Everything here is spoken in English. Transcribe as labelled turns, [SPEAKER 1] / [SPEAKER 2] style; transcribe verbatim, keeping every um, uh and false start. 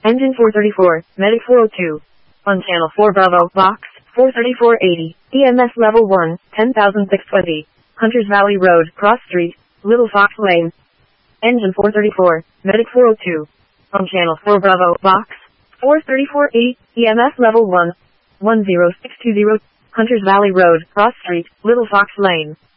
[SPEAKER 1] Engine four thirty-four, Medic four oh two. On channel four Bravo, box, four thirty-four eighty, E M S level one, ten thousand six hundred twenty. Hunters Valley Road, Cross Street, Little Fox Lane. Engine four thirty-four, Medic four oh two. On channel four Bravo, box, four thirty-four eighty, E M S level one, one zero six two zero, Hunters Valley Road, Cross Street, Little Fox Lane.